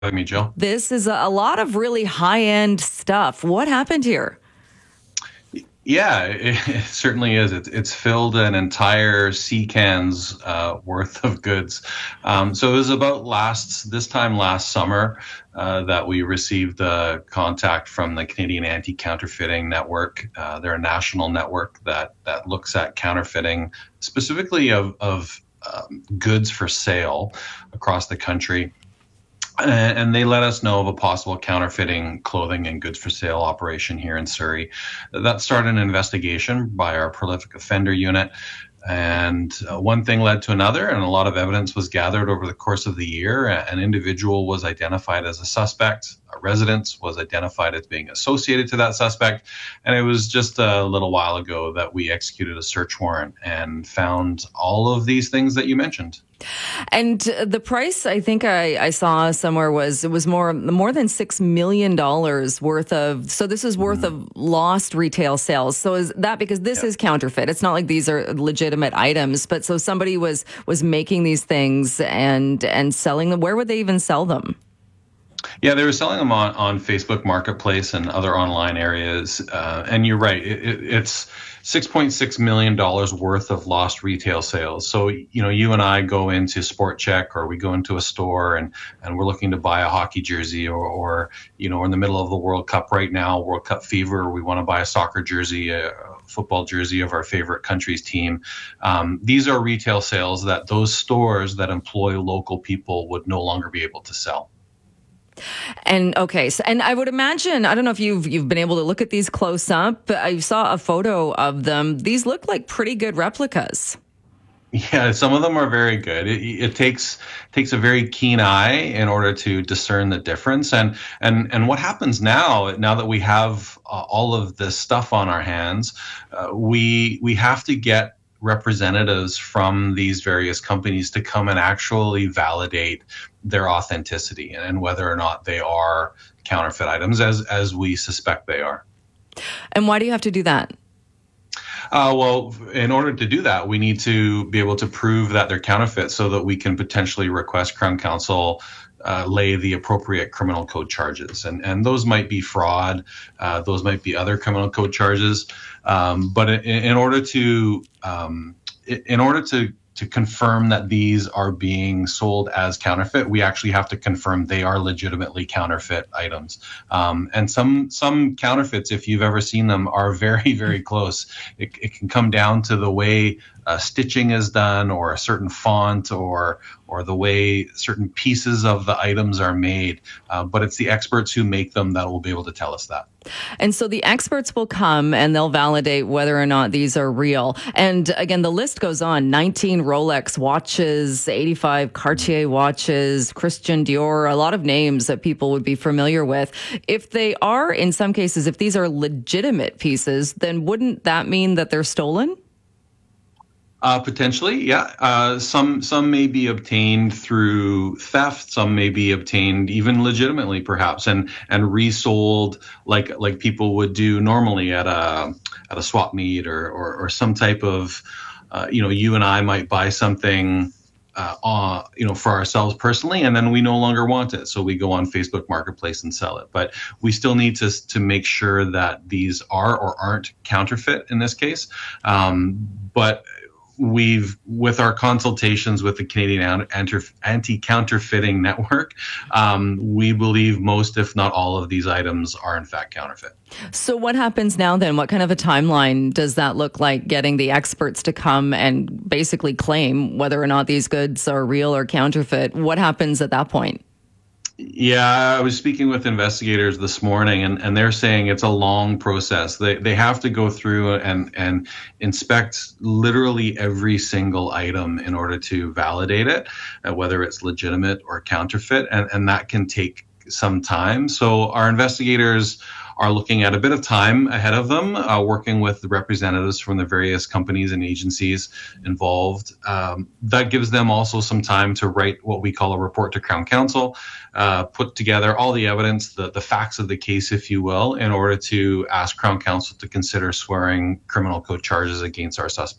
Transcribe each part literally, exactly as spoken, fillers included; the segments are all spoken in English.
having me, Jill. This is a, a lot of really high end stuff. What happened here? Yeah, it, it certainly is. It's it's filled an entire sea can's uh, worth of goods. Um, so it was about last this time last summer uh, that we received the contact from the Canadian Anti-Counterfeiting Network. Uh, they're a national network that that looks at counterfeiting, specifically of of um, goods for sale across the country. And they let us know of a possible counterfeiting clothing and goods for sale operation here in Surrey. That started an investigation by our prolific offender unit. And uh, one thing led to another, and a lot of evidence was gathered over the course of the year. An individual was identified as a suspect. A residence was identified as being associated to that suspect. And it was just a little while ago that we executed a search warrant and found all of these things that you mentioned. And the price, I think I, I saw somewhere was it was more more than six million dollars worth of. So this is worth mm. of lost retail sales. So is that because this yeah. is counterfeit? It's not like these are legitimate items, but so somebody was was making these things and and selling them. Where would they even sell them? Yeah, they were selling them on, on Facebook Marketplace and other online areas. Uh, and you're right, it, it, it's six point six million dollars worth of lost retail sales. So, you know, you and I go into Sport Check or we go into a store and, and we're looking to buy a hockey jersey or, or, you know, we're in the middle of the World Cup right now, World Cup fever. We want to buy a soccer jersey, a football jersey of our favorite country's team. Um, these are retail sales that those stores that employ local people would no longer be able to sell. And okay, so, and I would imagine, I don't know if you've you've been able to look at these close up, but I saw a photo of them. These look like pretty good replicas. Yeah, some of them are very good. It, it takes takes a very keen eye in order to discern the difference. And and and what happens now? Now that we have uh, all of this stuff on our hands, uh, we we have to get representatives from these various companies to come and actually validate their authenticity and whether or not they are counterfeit items, as as we suspect they are. And why do you have to do that? Uh, well, in order to do that, we need to be able to prove that they're counterfeit so that we can potentially request Crown Counsel uh, lay the appropriate criminal code charges. And, and those might be fraud. Uh, those might be other criminal code charges. Um, but in, in order to um, in order to to confirm that these are being sold as counterfeit, we actually have to confirm they are legitimately counterfeit items. Um, and some some counterfeits, if you've ever seen them, are very, very close. It, it can come down to the way uh, stitching is done, or a certain font, or or the way certain pieces of the items are made. Uh, but it's the experts who make them that will be able to tell us that. And so the experts will come and they'll validate whether or not these are real. And again, the list goes on. nineteen Rolex watches, eighty-five Cartier watches, Christian Dior, a lot of names that people would be familiar with. If they are, in some cases, if these are legitimate pieces, then wouldn't that mean that they're stolen? Uh, potentially, yeah. Uh, some some may be obtained through theft. Some may be obtained even legitimately, perhaps, and and resold like like people would do normally at a at a swap meet or or, or some type of, uh, you know, you and I might buy something, uh, uh, you know, for ourselves personally, and then we no longer want it, so we go on Facebook Marketplace and sell it. But we still need to to make sure that these are or aren't counterfeit in this case. Um, but We've, with our consultations with the Canadian Anti-Counterfeiting Network, um, we believe most, if not all, of these items are in fact counterfeit. So what happens now then? What kind of a timeline does that look like, getting the experts to come and basically claim whether or not these goods are real or counterfeit? What happens at that point? Yeah, I was speaking with investigators this morning, and, and they're saying it's a long process. They they have to go through and, and inspect literally every single item in order to validate it, uh, whether it's legitimate or counterfeit, and, and that can take some time. So our investigators are looking at a bit of time ahead of them, uh, working with the representatives from the various companies and agencies involved. Um, that gives them also some time to write what we call a report to Crown Counsel, uh, put together all the evidence, the, the facts of the case, if you will, in order to ask Crown Counsel to consider swearing criminal code charges against our suspect.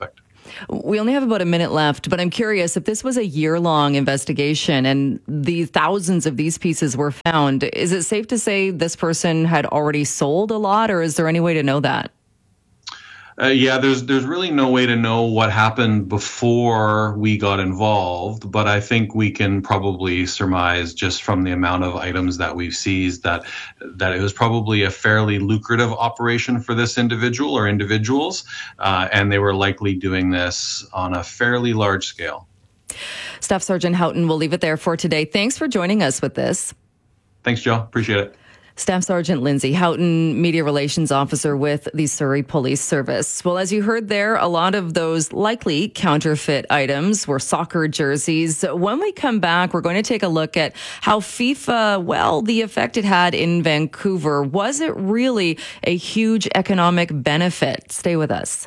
We only have about a minute left, but I'm curious if this was a year-long investigation and the thousands of these pieces were found, is it safe to say this person had already sold a lot, or is there any way to know that? Uh, yeah, there's there's really no way to know what happened before we got involved, but I think we can probably surmise just from the amount of items that we've seized that that it was probably a fairly lucrative operation for this individual or individuals, uh, and they were likely doing this on a fairly large scale. Staff Sergeant Houghton, we'll leave it there for today. Thanks for joining us with this. Thanks, Joe. Appreciate it. Staff Sergeant Lindsay Houghton, Media Relations Officer with the Surrey Police Service. Well, as you heard there, a lot of those likely counterfeit items were soccer jerseys. When we come back, we're going to take a look at how FIFA, well, the effect it had in Vancouver. Was it really a huge economic benefit? Stay with us.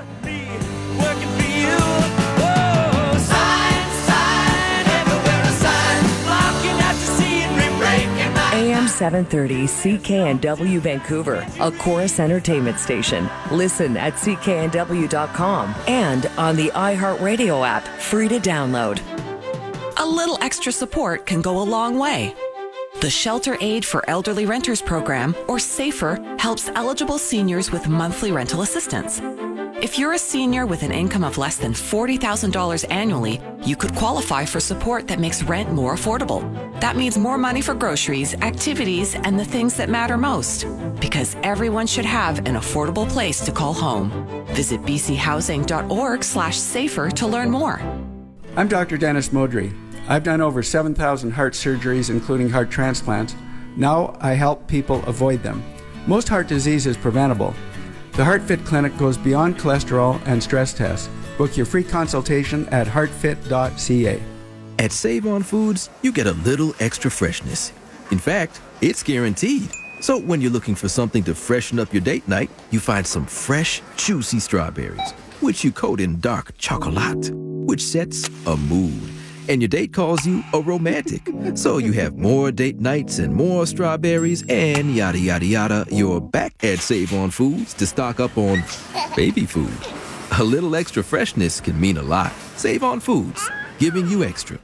A M seven thirty C K N W Vancouver, a Chorus Entertainment station. Listen at C K N W dot com and on the iHeartRadio app, free to download. A little extra support can go a long way. The Shelter Aid for Elderly Renters program, or SAFER, helps eligible seniors with monthly rental assistance. If you're a senior with an income of less than forty thousand dollars annually, you could qualify for support that makes rent more affordable. That means more money for groceries, activities, and the things that matter most. Because everyone should have an affordable place to call home. Visit bchousing.org slash safer to learn more. I'm Doctor Dennis Modry. I've done over seven thousand heart surgeries, including heart transplants. Now I help people avoid them. Most heart disease is preventable. The HeartFit Clinic goes beyond cholesterol and stress tests. Book your free consultation at heart fit dot c a. At Save On Foods, you get a little extra freshness. In fact, it's guaranteed. So when you're looking for something to freshen up your date night, you find some fresh, juicy strawberries, which you coat in dark chocolate, which sets a mood. And your date calls you a romantic. So you have more date nights and more strawberries and yada, yada, yada. You're back at Save On Foods to stock up on baby food. A little extra freshness can mean a lot. Save On Foods, giving you extra.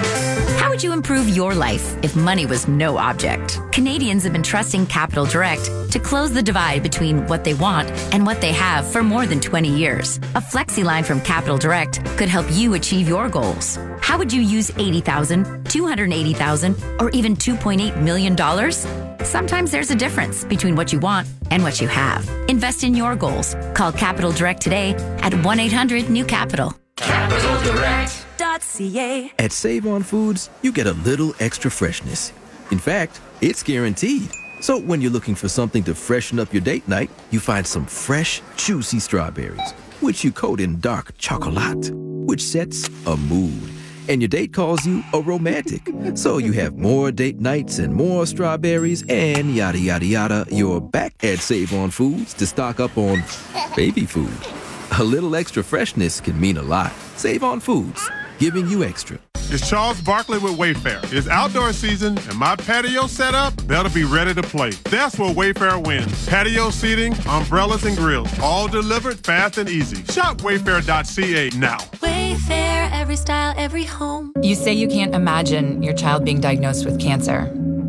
How would you improve your life if money was no object? Canadians have been trusting Capital Direct to close the divide between what they want and what they have for more than twenty years. A flexi line from Capital Direct could help you achieve your goals. How would you use eighty thousand dollars, two hundred eighty thousand dollars, or even two point eight million dollars? Sometimes there's a difference between what you want and what you have. Invest in your goals. Call Capital Direct today at one eight hundred new capital. Capital Direct dot c a. At Save On Foods, you get a little extra freshness. In fact, it's guaranteed. So when you're looking for something to freshen up your date night, you find some fresh, juicy strawberries, which you coat in dark chocolate, which sets a mood. And your date calls you a romantic. So you have more date nights and more strawberries and yada, yada, yada. You're back at Save On Foods to stock up on baby food. A little extra freshness can mean a lot. Save On Foods, giving you extra. It's Charles Barkley with Wayfair. It's outdoor season, and my patio setup better be ready to play. That's where Wayfair wins. Patio seating, umbrellas, and grills, all delivered fast and easy. Shop wayfair dot c a now. Wayfair, every style, every home. You say you can't imagine your child being diagnosed with cancer,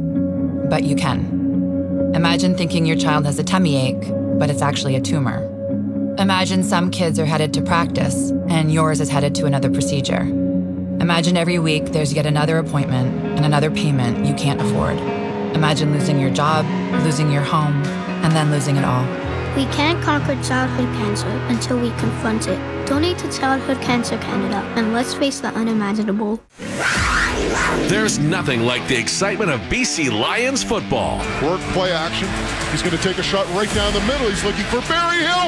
but you can. Imagine thinking your child has a tummy ache, but it's actually a tumor. Imagine some kids are headed to practice, and yours is headed to another procedure. Imagine every week there's yet another appointment and another payment you can't afford. Imagine losing your job, losing your home, and then losing it all. We can't conquer childhood cancer until we confront it. Donate to Childhood Cancer Canada, and let's face the unimaginable. There's nothing like the excitement of B C Lions football. Work play action. He's going to take a shot right down the middle. He's looking for Barry Hill.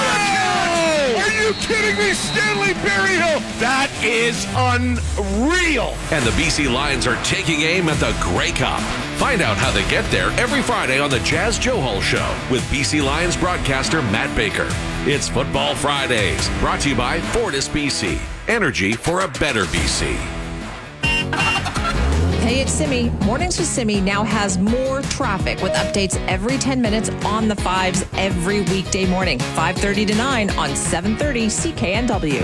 Oh! Are you kidding me? Stanley Berryhill. That is unreal. And the B C Lions are taking aim at the Grey Cup. Find out how they get there every Friday on the Jazz Joe Hall Show with B C Lions broadcaster Matt Baker. It's Football Fridays, brought to you by Fortis B C. Energy for a better B C. Hey, it's Simi. Mornings with Simi now has more traffic with updates every ten minutes on the fives every weekday morning, five thirty to nine on seven thirty C K N W.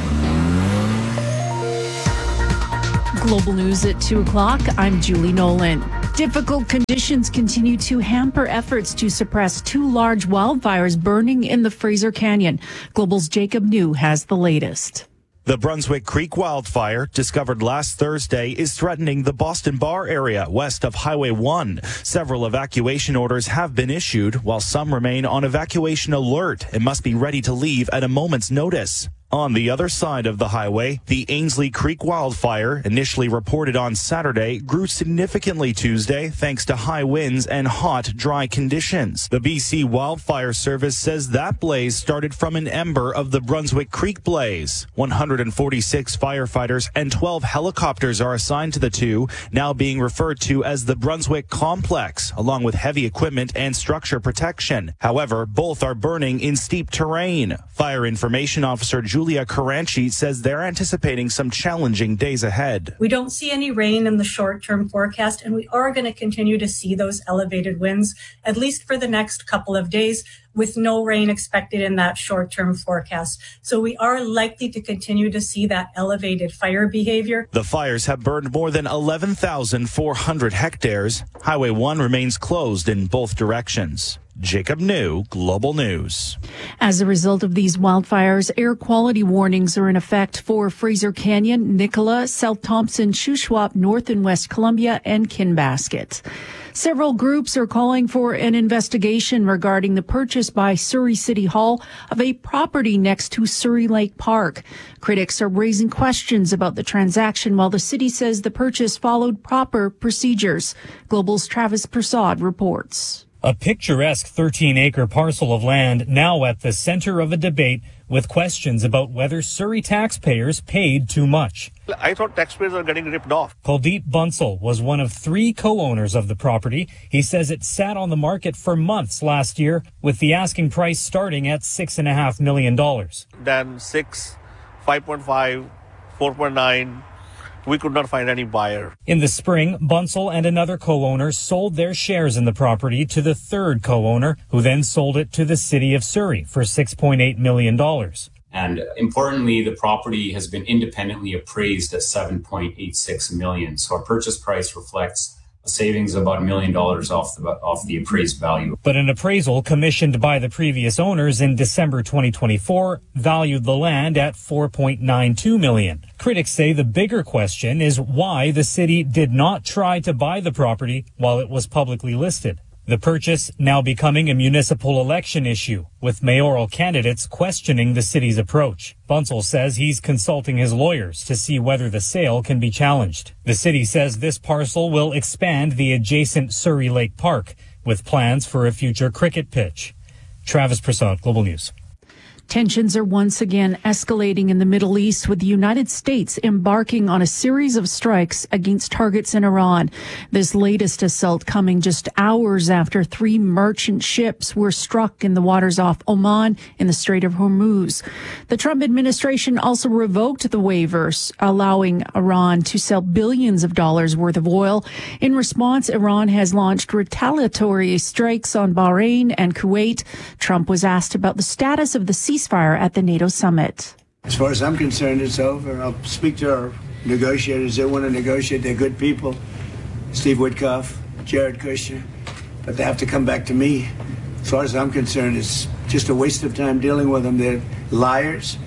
Global news at two o'clock. I'm Julie Nolan. Difficult conditions continue to hamper efforts to suppress two large wildfires burning in the Fraser Canyon. Global's Jacob New has the latest. The Brunswick Creek wildfire, discovered last Thursday, is threatening the Boston Bar area west of Highway one. Several evacuation orders have been issued, while some remain on evacuation alert and must be ready to leave at a moment's notice. On the other side of the highway, the Ainsley Creek wildfire, initially reported on Saturday, grew significantly Tuesday thanks to high winds and hot, dry conditions. The B C Wildfire Service says that blaze started from an ember of the Brunswick Creek blaze. one hundred forty-six firefighters and twelve helicopters are assigned to the two, now being referred to as the Brunswick Complex, along with heavy equipment and structure protection. However, both are burning in steep terrain. Fire Information Officer Julia Caranchi says they're anticipating some challenging days ahead. We don't see any rain in the short-term forecast, and we are going to continue to see those elevated winds, at least for the next couple of days, with no rain expected in that short-term forecast. So we are likely to continue to see that elevated fire behavior. The fires have burned more than eleven thousand four hundred hectares. Highway one remains closed in both directions. Jacob New, Global News. As a result of these wildfires, air quality warnings are in effect for Fraser Canyon, Nicola, South Thompson, Shuswap, North and West Columbia, and Kinbasket. Several groups are calling for an investigation regarding the purchase by Surrey City Hall of a property next to Surrey Lake Park. Critics are raising questions about the transaction, while the city says the purchase followed proper procedures. Global's Travis Prasad reports. A picturesque thirteen-acre parcel of land now at the center of a debate with questions about whether Surrey taxpayers paid too much. I thought taxpayers are getting ripped off. Kuldeep Bansal was one of three co-owners of the property. He says it sat on the market for months last year, with the asking price starting at six and a half million dollars. Then six, five point five, four point nine. We could not find any buyer. In the spring, Bansal and another co-owner sold their shares in the property to the third co-owner, who then sold it to the city of Surrey for six point eight million dollars. And importantly, the property has been independently appraised at seven point eight six million dollars. So our purchase price reflects a savings of about a million dollars off the off the appraised value. But an appraisal commissioned by the previous owners in December twenty twenty-four valued the land at four point nine two million dollars. Critics say the bigger question is why the city did not try to buy the property while it was publicly listed. The purchase now becoming a municipal election issue, with mayoral candidates questioning the city's approach. Bansal says he's consulting his lawyers to see whether the sale can be challenged. The city says this parcel will expand the adjacent Surrey Lake Park, with plans for a future cricket pitch. Travis Prasad, Global News. Tensions are once again escalating in the Middle East, with the United States embarking on a series of strikes against targets in Iran. This latest assault coming just hours after three merchant ships were struck in the waters off Oman in the Strait of Hormuz. The Trump administration also revoked the waivers allowing Iran to sell billions of dollars worth of oil. In response, Iran has launched retaliatory strikes on Bahrain and Kuwait. Trump was asked about the status of the ceasefire at the NATO summit. As far as I'm concerned, it's over. I'll speak to our negotiators. They want to negotiate. They're good people. Steve Witkoff, Jared Kushner. But they have to come back to me. As far as I'm concerned, it's just a waste of time dealing with them. They're liars.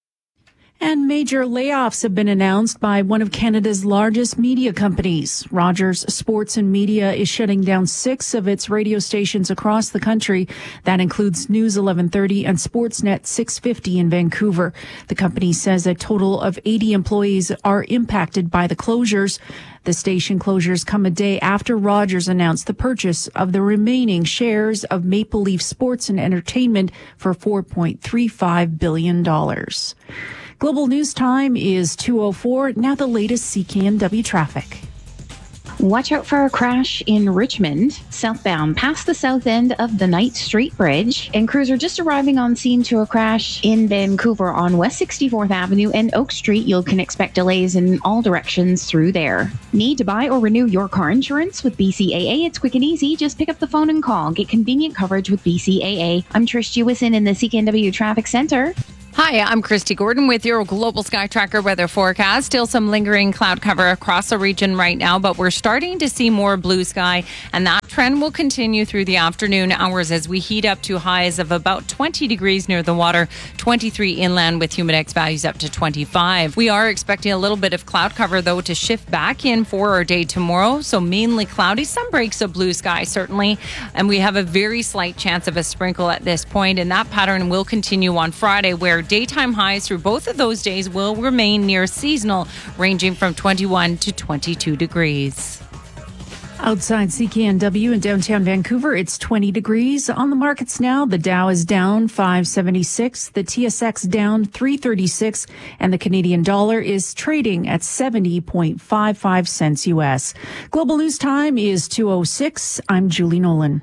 And major layoffs have been announced by one of Canada's largest media companies. Rogers Sports and Media is shutting down six of its radio stations across the country. That includes News eleven thirty and Sportsnet six fifty in Vancouver. The company says a total of eighty employees are impacted by the closures. The station closures come a day after Rogers announced the purchase of the remaining shares of Maple Leaf Sports and Entertainment for four point three five billion dollars. Global News Time is two oh four. Now the latest C K N W traffic. Watch out for a crash in Richmond, southbound past the south end of the Knight Street Bridge. And crews are just arriving on scene to a crash in Vancouver on West sixty-fourth Avenue and Oak Street. You can expect delays in all directions through there. Need to buy or renew your car insurance with B C A A? It's quick and easy. Just pick up the phone and call. Get convenient coverage with B C A A. I'm Trish Jewison in the C K N W Traffic Center. Hi, I'm Christy Gordon with your Global Sky Tracker weather forecast. Still some lingering cloud cover across the region right now, but we're starting to see more blue sky, and that trend will continue through the afternoon hours as we heat up to highs of about twenty degrees near the water, twenty-three inland with humidex values up to twenty-five. We are expecting a little bit of cloud cover, though, to shift back in for our day tomorrow, so mainly cloudy, some breaks of blue sky, certainly, and we have a very slight chance of a sprinkle at this point, and that pattern will continue on Friday, where daytime highs through both of those days will remain near seasonal, ranging from twenty-one to twenty-two degrees. Outside C K N W in downtown Vancouver, it's twenty degrees. On the markets now, the Dow is down five seventy-six, the T S X down three thirty-six, and the Canadian dollar is trading at seventy point five five cents U S. Global News Time is two oh six. I'm Julie Nolan.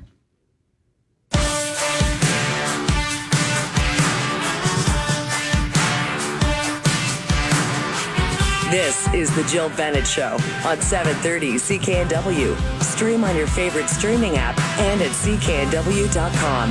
This is the Jill Bennett Show on seven thirty C K N W. Stream on your favorite streaming app and at C K N W dot com.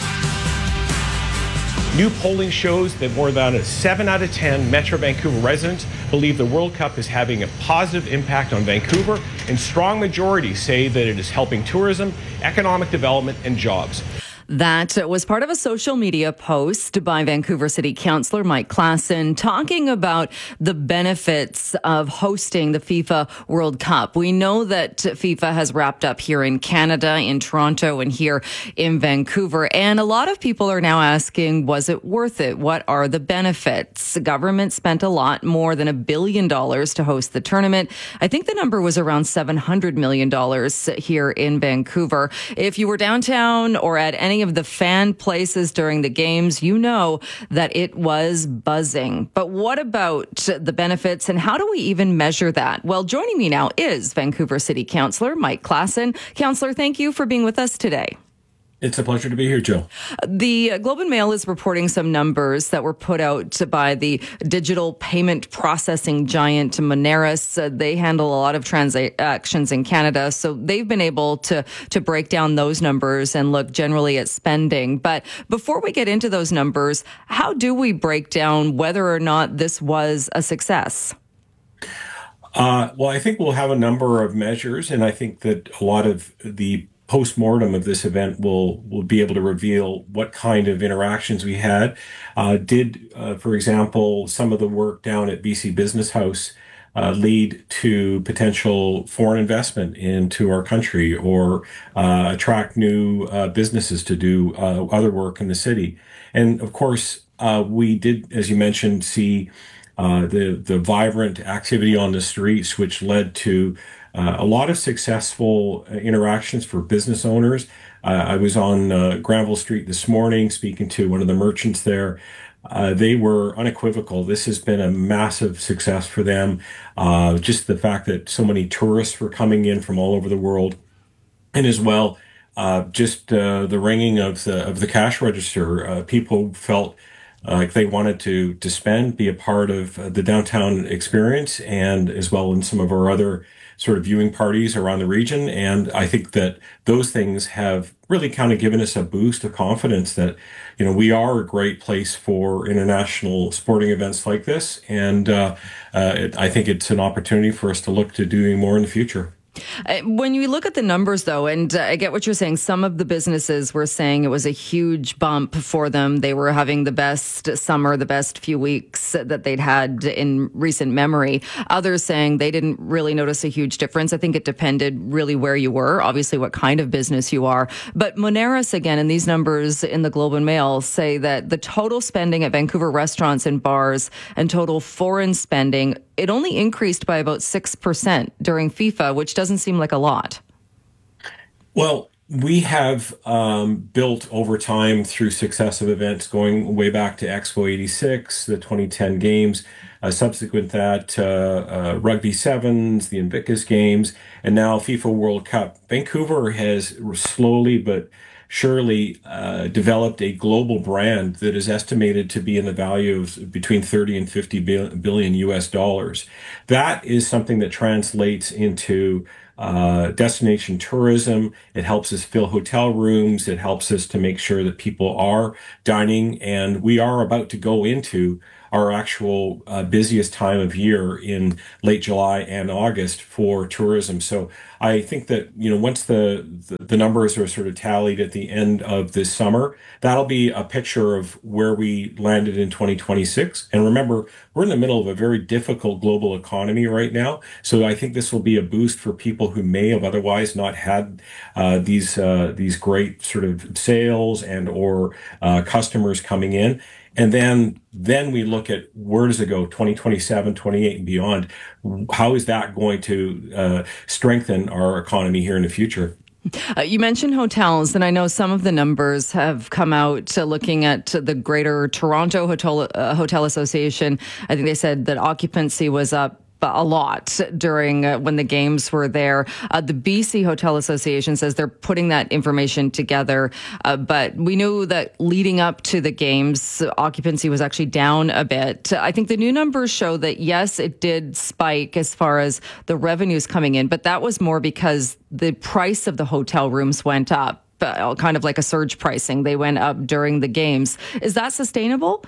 New polling shows that more than a seven out of ten Metro Vancouver residents believe the World Cup is having a positive impact on Vancouver, and strong majorities say that it is helping tourism, economic development, and jobs. That was part of a social media post by Vancouver City Councillor Mike Klassen talking about the benefits of hosting the FIFA World Cup. We know that FIFA has wrapped up here in Canada, in Toronto, and here in Vancouver. And a lot of people are now asking, was it worth it? What are the benefits? The government spent a lot more than a billion dollars to host the tournament. I think the number was around seven hundred million dollars here in Vancouver. If you were downtown or at any of the fan places during the games, you know that it was buzzing. But what about the benefits, and how do we even measure that? Well, joining me now is Vancouver City Councillor Mike Klassen. Councillor, thank you for being with us today. It's a pleasure to be here, Jill. The Globe and Mail is reporting some numbers that were put out by the digital payment processing giant Moneris. Uh, they handle a lot of transactions in Canada, so they've been able to, to break down those numbers and look generally at spending. But before we get into those numbers, how do we break down whether or not this was a success? Uh, well, I think we'll have a number of measures, and I think that a lot of the post-mortem of this event will will be able to reveal what kind of interactions we had. Uh, did, uh, for example, some of the work down at B C Business House uh, lead to potential foreign investment into our country, or uh, attract new uh, businesses to do uh, other work in the city? And of course, uh, we did, as you mentioned, see uh, the the vibrant activity on the streets, which led to Uh, a lot of successful interactions for business owners. Uh, I was on uh, Granville Street this morning speaking to one of the merchants there. Uh, they were unequivocal. This has been a massive success for them. Uh, just the fact that so many tourists were coming in from all over the world, and as well, uh, just uh, the ringing of the of the cash register. Uh, people felt like they wanted to to spend, be a part of uh, the downtown experience, and as well in some of our other sort of viewing parties around the region. And I think that those things have really kind of given us a boost of confidence that, you know, we are a great place for international sporting events like this. And uh, uh, it, I think it's an opportunity for us to look to doing more in the future. When you look at the numbers, though, and uh, I get what you're saying, some of the businesses were saying it was a huge bump for them. They were having the best summer, the best few weeks that they'd had in recent memory. Others saying they didn't really notice a huge difference. I think it depended really where you were, obviously what kind of business you are. But Moneris, again, and these numbers in the Globe and Mail say that the total spending at Vancouver restaurants and bars and total foreign spending, it only increased by about six percent during FIFA, which doesn't seem like a lot. Well, we have um, built over time through successive events going way back to Expo eighty-six, the twenty ten games, uh, subsequent that, uh, uh, Rugby Sevens, the Invictus Games, and now FIFA World Cup. Vancouver has slowly but surely uh, developed a global brand that is estimated to be in the value of between thirty and fifty billion U S dollars. That is something that translates into uh, destination tourism. It helps us fill hotel rooms. It helps us to make sure that people are dining. And we are about to go into our actual uh, busiest time of year in late July and August for tourism. So I think that, you know, once the, the, the numbers are sort of tallied at the end of this summer, that'll be a picture of where we landed in twenty twenty-six. And remember, we're in the middle of a very difficult global economy right now. So I think this will be a boost for people who may have otherwise not had uh, these uh, these great sort of sales and or uh, customers coming in. And then, then we look at where does it go, twenty twenty-seven, twenty-eight and beyond. How is that going to uh, strengthen our economy here in the future? Uh, you mentioned hotels, and I know some of the numbers have come out uh, looking at the Greater Toronto Hotel, uh, Hotel Association. I think they said that occupancy was up a lot during uh, when the games were there. Uh, the B C Hotel Association says they're putting that information together, uh, but we knew that leading up to the games, occupancy was actually down a bit. I think the new numbers show that, yes, it did spike as far as the revenues coming in, but that was more because the price of the hotel rooms went up, uh, kind of like a surge pricing. They went up during the games. Is that sustainable?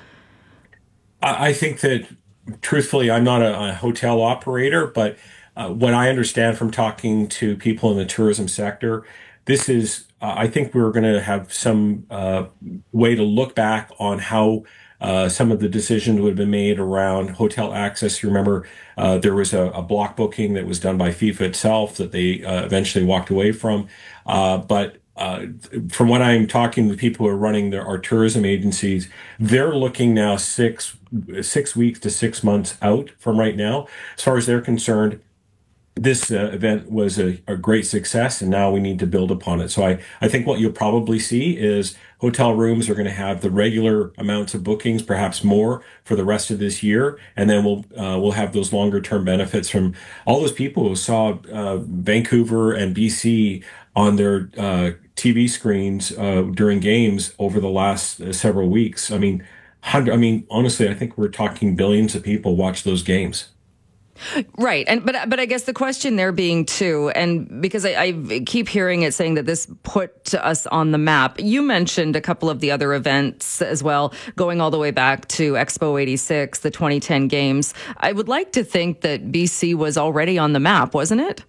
I think that truthfully, I'm not a, a hotel operator, but uh, what I understand from talking to people in the tourism sector, this is, uh, I think we're going to have some uh, way to look back on how uh, some of the decisions would have been made around hotel access. You remember uh, there was a, a block booking that was done by FIFA itself that they uh, eventually walked away from. Uh, but Uh, from what I'm talking to people who are running their, our tourism agencies, they're looking now six six weeks to six months out from right now. As far as they're concerned, this uh, event was a, a great success, and now we need to build upon it. So I, I think what you'll probably see is hotel rooms are going to have the regular amounts of bookings, perhaps more, for the rest of this year, and then we'll uh, we'll have those longer term benefits from all those people who saw uh, Vancouver and B C on their uh, T V screens uh, during games over the last uh, several weeks. I mean, hundred. I mean, honestly, I think we're talking billions of people watch those games. Right. And but but I guess the question there being too, and because I, I keep hearing it saying that this put us on the map. You mentioned a couple of the other events as well, going all the way back to Expo eighty-six, the twenty ten games. I would like to think that B C was already on the map, wasn't it?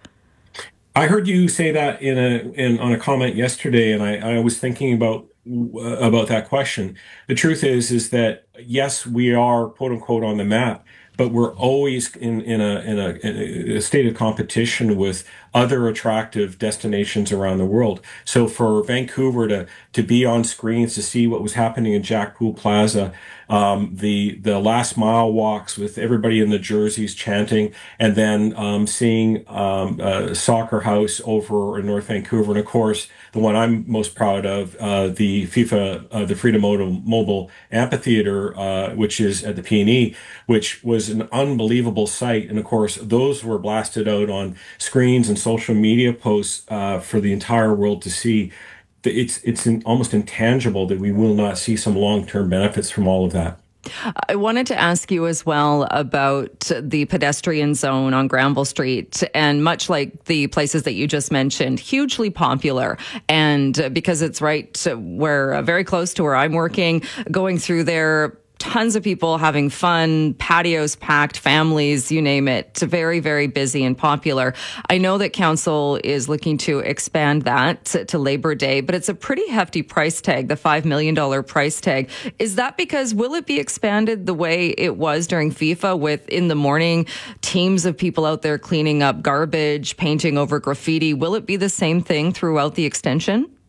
I heard you say that in a in on a comment yesterday, and I, I was thinking about uh, about that question. The truth is, is that yes, we are quote unquote on the map, but we're always in in a in a, in a state of competition with other attractive destinations around the world. So for Vancouver to to be on screens, to see what was happening in Jack Pool Plaza, um, the the last mile walks with everybody in the jerseys chanting, and then um, seeing um, a soccer house over in North Vancouver, and of course the one I'm most proud of, uh, the FIFA, uh, the Freedom Mobile Amphitheater, uh, which is at the P and E, which was an unbelievable sight, and of course those were blasted out on screens and social media posts uh, for the entire world to see. It's it's in, almost intangible that we will not see some long-term benefits from all of that. I wanted to ask you as well about the pedestrian zone on Granville Street, and much like the places that you just mentioned, hugely popular. And because it's right where, uh, very close to where I'm working, going through there, tons of people having fun, patios packed, families, you name it. Very, very busy and popular. I know that council is looking to expand that to, to Labor Day, but it's a pretty hefty price tag, the five million dollars price tag. Is that because, will it be expanded the way it was during FIFA with, in the morning, teams of people out there cleaning up garbage, painting over graffiti? Will it be the same thing throughout the extension?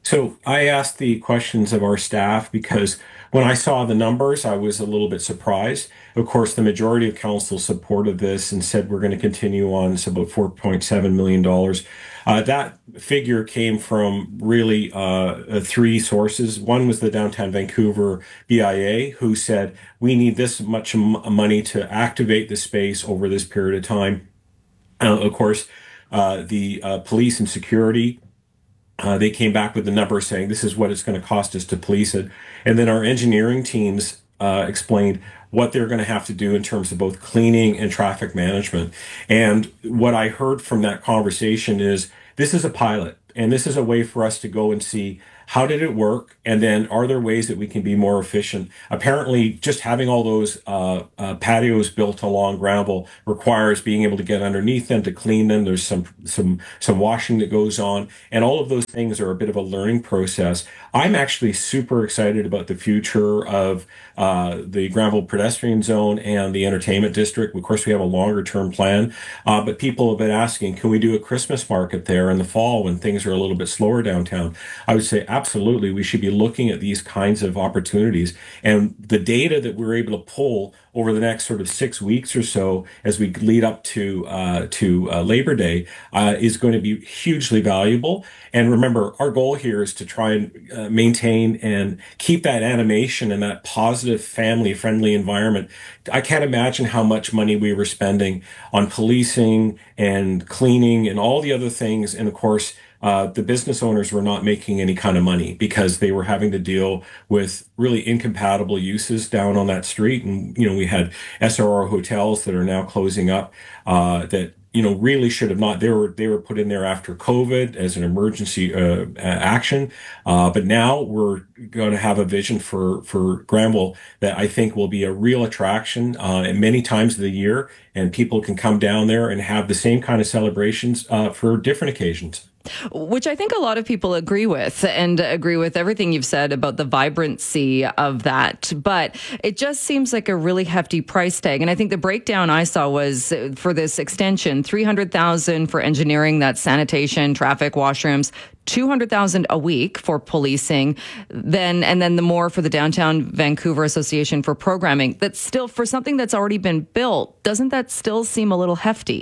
So I asked the questions of our staff because when I saw the numbers, I was a little bit surprised. Of course, the majority of council supported this and said we're going to continue on. It's about four point seven million dollars. Uh, that figure came from really uh, three sources. One was the Downtown Vancouver B I A, who said we need this much m- money to activate the space over this period of time. Uh, of course, uh, the uh, police and security, Uh, they came back with the number saying this is what it's going to cost us to police it. And then our engineering teams uh, explained what they're going to have to do in terms of both cleaning and traffic management. And what I heard from that conversation is this is a pilot, and this is a way for us to go and see how did it work, and then are there ways that we can be more efficient? Apparently, just having all those uh, uh, patios built along Granville requires being able to get underneath them to clean them. There's some some some washing that goes on, and all of those things are a bit of a learning process. I'm actually super excited about the future of uh, the Granville pedestrian zone and the entertainment district. Of course, we have a longer term plan, uh, but people have been asking, can we do a Christmas market there in the fall when things are a little bit slower downtown? I would say absolutely, we should be looking at these kinds of opportunities. And the data that we're able to pull over the next sort of six weeks or so as we lead up to uh, to uh, Labor Day uh, is going to be hugely valuable. And remember, our goal here is to try and uh, maintain and keep that animation and that positive family-friendly environment. I can't imagine how much money we were spending on policing and cleaning and all the other things. And of course, Uh, the business owners were not making any kind of money because they were having to deal with really incompatible uses down on that street. And, you know, we had S R R hotels that are now closing up uh, that, you know, really should have not. They were they were put in there after COVID as an emergency uh, action. Uh, but now we're going to have a vision for, for Granville that I think will be a real attraction uh, at many times of the year. And people can come down there and have the same kind of celebrations uh, for different occasions. Which I think a lot of people agree with and agree with everything you've said about the vibrancy of that. But it just seems like a really hefty price tag. And I think the breakdown I saw was for this extension, three hundred thousand dollars for engineering, that's sanitation, traffic, washrooms, two hundred thousand dollars a week for policing, then and then the more for the Downtown Vancouver Association for programming. That's still for something that's already been built. Doesn't that still seem a little hefty?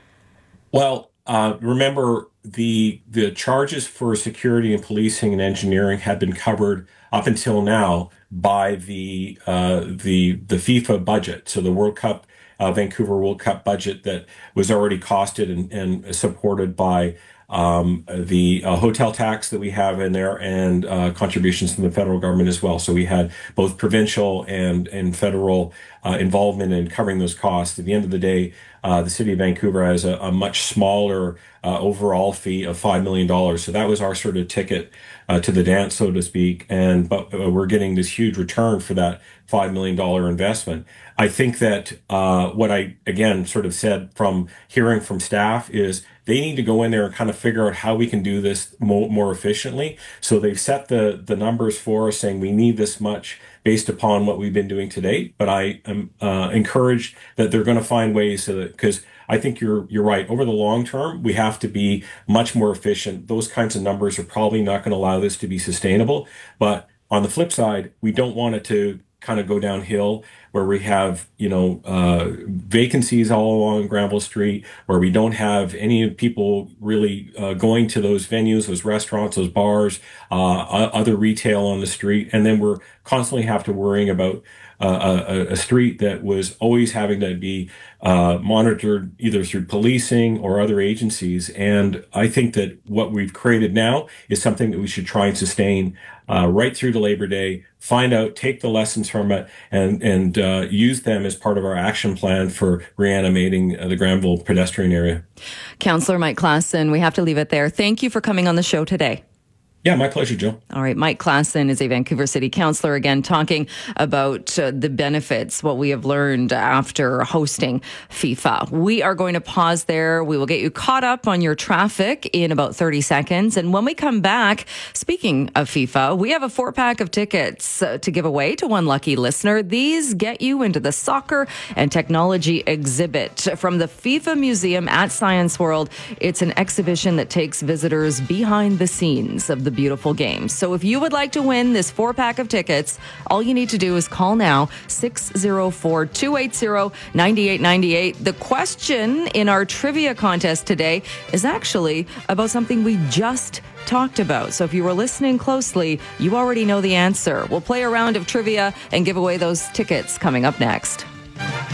Well, uh, remember, the the charges for security and policing and engineering have been covered up until now by the uh, the the FIFA budget. So the World Cup, uh, Vancouver World Cup budget that was already costed and, and supported by um, the uh, hotel tax that we have in there and uh, contributions from the federal government as well. So we had both provincial and, and federal uh, involvement in covering those costs. At the end of the day, uh, the city of Vancouver has a, a much smaller uh, overall fee of five million dollars. So that was our sort of ticket uh, to the dance, so to speak. And but uh, we're getting this huge return for that five million dollars investment. I think that uh, what I, again, sort of said from hearing from staff is they need to go in there and kind of figure out how we can do this more, more efficiently. So they've set the, the numbers for us saying we need this much based upon what we've been doing to date. But I am uh, encouraged that they're going to find ways so that, because I think you're you're right. Over the long term, we have to be much more efficient. Those kinds of numbers are probably not going to allow this to be sustainable. But on the flip side, we don't want it to kind of go downhill where we have, you know, uh, vacancies all along Granville Street, where we don't have any people really uh, going to those venues, those restaurants, those bars, uh, other retail on the street. And then we're constantly have to worrying about uh, a, a street that was always having to be uh, monitored either through policing or other agencies. And I think that what we've created now is something that we should try and sustain uh, right through to Labor Day, find out, take the lessons from it, and, and uh, use them as part of our action plan for reanimating uh, the Granville pedestrian area. Councillor Mike Klassen, we have to leave it there. Thank you for coming on the show today. Yeah, my pleasure, Jill. All right. Mike Klassen is a Vancouver City Councillor, again, talking about uh, the benefits, what we have learned after hosting FIFA. We are going to pause there. We will get you caught up on your traffic in about thirty seconds. And when we come back, speaking of FIFA, we have a four pack of tickets uh, to give away to one lucky listener. These get you into the soccer and technology exhibit from the FIFA Museum at Science World. It's an exhibition that takes visitors behind the scenes of the beautiful game. So if you would like to win this four pack of tickets, all you need to do is call now, six oh four, two eight zero, nine eight nine eight. The question in our trivia contest today is actually about something we just talked about. So if you were listening closely, you already know the answer. We'll play a round of trivia and give away those tickets coming up next.